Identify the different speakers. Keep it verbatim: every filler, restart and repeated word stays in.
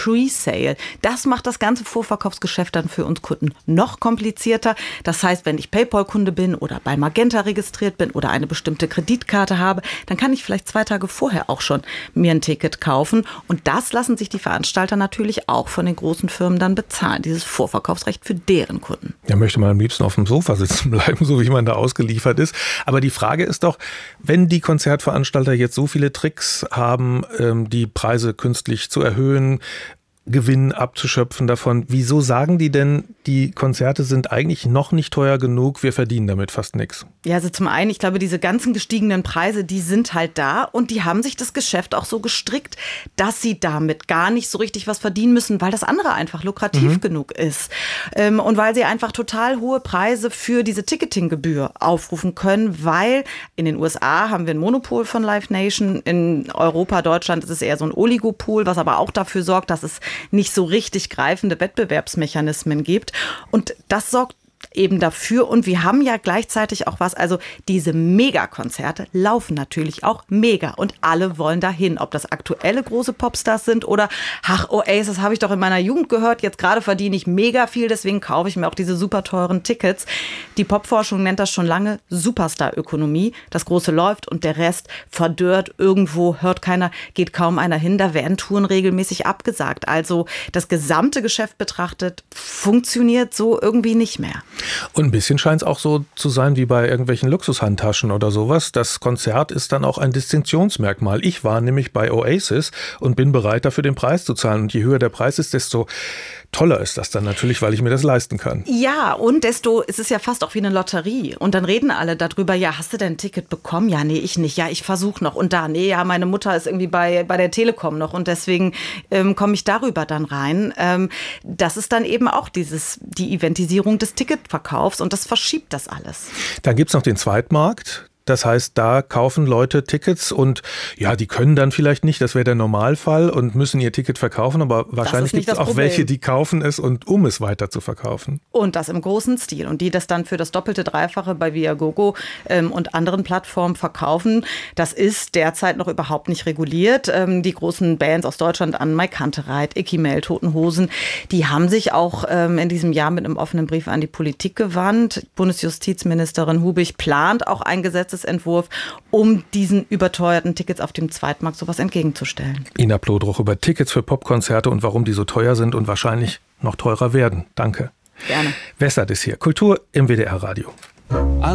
Speaker 1: Pre-Sale. Das macht das ganze Vorverkaufsgeschäft dann für uns Kunden noch komplizierter. Das heißt, wenn ich PayPal-Kunde bin oder bei Magenta registriert bin oder eine bestimmte Kreditkarte habe, dann kann ich vielleicht zwei Tage vorher auch schon mir ein Ticket kaufen. Und das lassen sich die Veranstalter natürlich auch von den großen Firmen dann bezahlen, dieses Vorverkaufsrecht für deren Kunden.
Speaker 2: Ja, möchte man am liebsten auf dem Sofa sitzen bleiben, so wie man da ausgeliefert ist. Aber die Frage ist doch, wenn die Konzertveranstalter jetzt so viele Tricks haben, die Preise künstlich zu erhöhen, Gewinn abzuschöpfen davon. Wieso sagen die denn, die Konzerte sind eigentlich noch nicht teuer genug, wir verdienen damit fast nichts?
Speaker 1: Ja, also zum einen, ich glaube, diese ganzen gestiegenen Preise, die sind halt da und die haben sich das Geschäft auch so gestrickt, dass sie damit gar nicht so richtig was verdienen müssen, weil das andere einfach lukrativ mhm. genug ist. Ähm, und weil sie einfach total hohe Preise für diese Ticketinggebühr aufrufen können, weil in den U S A haben wir ein Monopol von Live Nation, in Europa, Deutschland ist es eher so ein Oligopol, was aber auch dafür sorgt, dass es nicht so richtig greifende Wettbewerbsmechanismen gibt. Und das sorgt eben dafür. Und wir haben ja gleichzeitig auch was, also diese Megakonzerte laufen natürlich auch mega und alle wollen dahin. Ob das aktuelle große Popstars sind oder, ach, Oasis habe ich doch in meiner Jugend gehört, jetzt gerade verdiene ich mega viel, deswegen kaufe ich mir auch diese super teuren Tickets. Die Popforschung nennt das schon lange Superstar-Ökonomie. Das Große läuft und der Rest verdörrt irgendwo, hört keiner, geht kaum einer hin. Da werden Touren regelmäßig abgesagt. Also das gesamte Geschäft betrachtet funktioniert so irgendwie nicht mehr.
Speaker 2: Und ein bisschen scheint es auch so zu sein wie bei irgendwelchen Luxushandtaschen oder sowas. Das Konzert ist dann auch ein Distinktionsmerkmal. Ich war nämlich bei Oasis und bin bereit, dafür den Preis zu zahlen. Und je höher der Preis ist, desto toller ist das dann natürlich, weil ich mir das leisten kann.
Speaker 1: Ja, und desto, es ist ja fast auch wie eine Lotterie. Und dann reden alle darüber, ja, hast du denn ein Ticket bekommen? Ja, nee, ich nicht. Ja, ich versuche noch. Und da, nee, ja, meine Mutter ist irgendwie bei, bei der Telekom noch und deswegen ähm, komme ich darüber dann rein. Ähm, das ist dann eben auch dieses, die Eventisierung des Ticketverkaufs und das verschiebt das alles.
Speaker 2: Dann gibt's noch den Zweitmarkt. Das heißt, da kaufen Leute Tickets und ja, die können dann vielleicht nicht, das wäre der Normalfall und müssen ihr Ticket verkaufen, aber wahrscheinlich gibt es auch Problem. Welche, die kaufen es und um es weiter zu verkaufen.
Speaker 1: Und das im großen Stil und die das dann für das doppelte, dreifache bei Viagogo ähm, und anderen Plattformen verkaufen. Das ist derzeit noch überhaupt nicht reguliert. Ähm, die großen Bands aus Deutschland an Mike Kantereit, Icky Mail, Toten Hosen, die haben sich auch ähm, in diesem Jahr mit einem offenen Brief an die Politik gewandt. Bundesjustizministerin Hubig plant auch ein Gesetz Entwurf, um diesen überteuerten Tickets auf dem Zweitmarkt sowas entgegenzustellen.
Speaker 2: Ina Plodruch über Tickets für Popkonzerte und warum die so teuer sind und wahrscheinlich noch teurer werden. Danke.
Speaker 1: Gerne.
Speaker 2: Wessert ist hier. Kultur im W D R Radio.